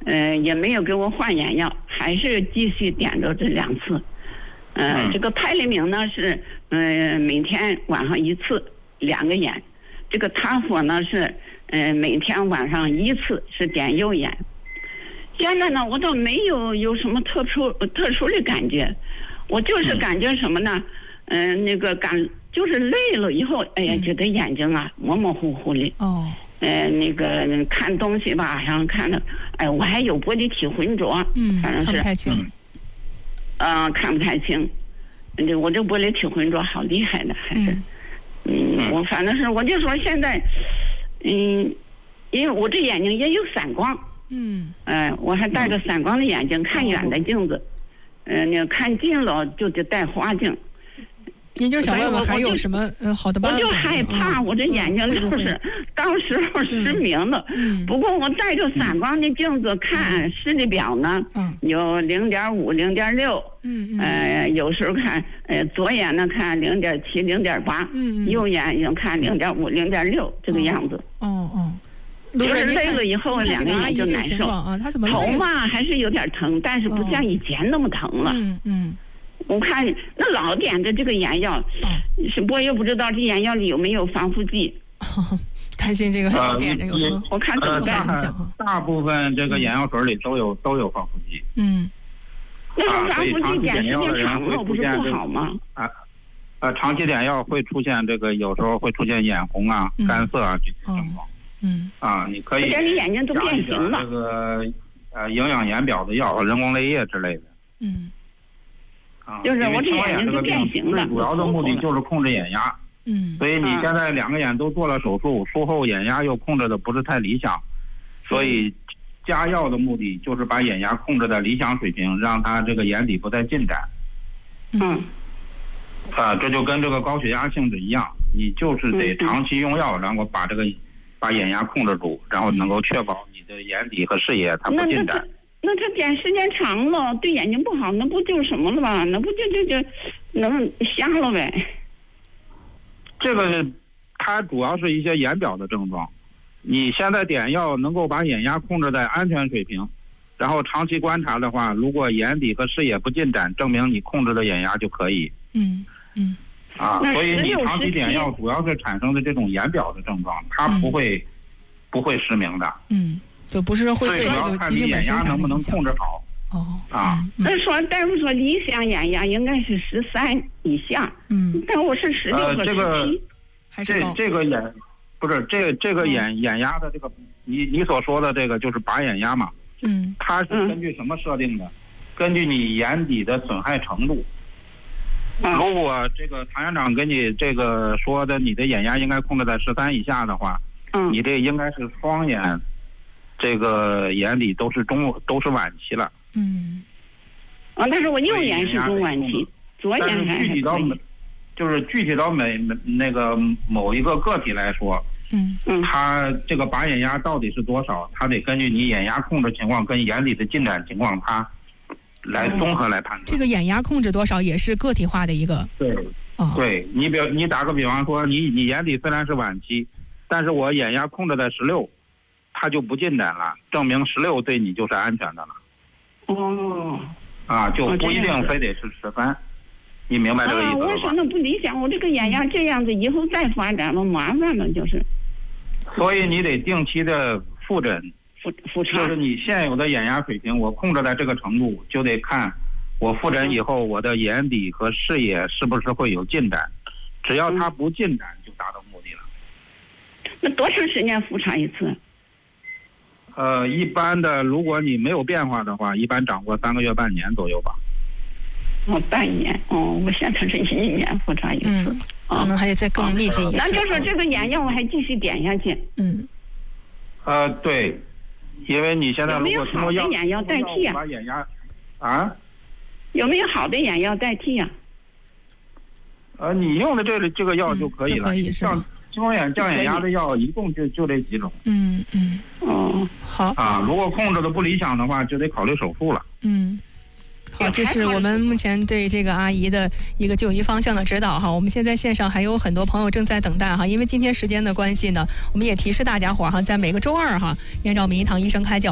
也没有给我换眼药，还是继续点着这2次。这个派利明呢是每天晚上1次2个眼，这个他佛呢是每天晚上1次是点右眼。现在呢我倒没有什么特殊的感觉，我就是感觉什么呢？那个就是累了以后，哎呀，觉得眼睛啊模模糊糊的。那个看东西吧，然后看着，哎，我还有玻璃体浑浊，反正是看不太清。 看不太清。我这玻璃体浑浊好厉害的，还是，我反正是我就说现在，因为我这眼睛也有散光，我还戴着散光的眼镜，看远的镜子，那看近了就得戴花镜。 您就想问问还有什么好的办法？ 我就害怕我这眼睛就是到时候失明了。不过我戴着散光的镜子看视力表呢，有0.5、0.6，有时候看左眼呢看0.7、0.8，右眼也看0.5、0.6这个样子。就是累了以后2个眼就难受。头嘛还是有点疼，但是不像以前那么疼了。我看那老点的这个眼药，我也不知道这眼药里有没有防腐剂。 担心这个老点这个， 我看怎么办？ 大部分这个眼药水里都有防腐剂。 那个防腐剂点时间长了不是不好吗？ 长期点药会出现这个，有时候会出现眼红啊、干涩啊这些症状。你可以加你眼睛都变形了。 这个营养眼表的药、人工泪液之类的。 就是我这眼睛就变形了。 最主要的目的就是控制眼压。所以你现在2个眼都做了手术，术后眼压又控制的不是太理想，所以加药的目的就是把眼压控制在理想水平，让它这个眼底不再进展。这就跟这个高血压性质一样，你就是得长期用药，然后把眼压控制住，然后能够确保你的眼底和视野它不进展。 那这点时间长了，对眼睛不好，那不就什么了吧？那不就能瞎了呗？ 这个它主要是一些眼表的症状。你现在点药能够把眼压控制在安全水平，然后长期观察的话，如果眼底和视野不进展，证明你控制的眼压就可以。所以你长期点药主要是产生的这种眼表的症状，它不会失明的。 就不是会对这个疾病本身能不能控制好。 那说大夫说理想眼压应该是13以下，但我是16和17， 还是高。 这个眼不是这个眼压的这个，你所说的这个就是拔眼压嘛？它是根据什么设定的？根据你眼底的损害程度。如果这个唐院长跟你这个说的，你的眼压应该控制在13以下的话，你这应该是双眼。这个眼里都是晚期了。 但是我右眼是中晚期，左眼还是可以。 就是具体到那个某一个个体来说，它这个拔眼压到底是多少，它得根据你眼压控制情况跟眼底的进展情况，它来综合来判断。 这个眼压控制多少也是个体化的一个。 对，你打个比方说，你眼底虽然是晚期，但是我眼压控制在16。它就不进展了，证明16对你就是安全的了。就不一定非得是13，你明白这个意思了吧？ 我说那不理想，我这个眼压这样子以后再发展了麻烦了，就是。 所以你得定期的复诊， 复查。 就是你现有的眼压水平，我控制在这个程度，就得看我复诊以后我的眼底和视野是不是会有进展，只要它不进展，就达到目的了。 那多长时间复查一次？ 一般的，如果你没有变化的话，一般掌握3个月、半年左右吧。 半年。我现在是1年复查一次。 可能还得再更密集一次。 那就说这个眼药我还继续点下去。 对，因为你现在如果通过有没有好的眼药代替把眼压有没有好的眼药代替呀？ 你用的这个药就可以了。 可以是吧？ 降眼压的药一共就这几种。 好。 如果控制的不理想的话，就得考虑手术了。 好，这是我们目前对这个阿姨的一个就医方向的指导哈。我们现在线上还有很多朋友正在等待哈，因为今天时间的关系呢，我们也提示大家伙儿哈，在每个周二哈，按照名医堂医生开讲。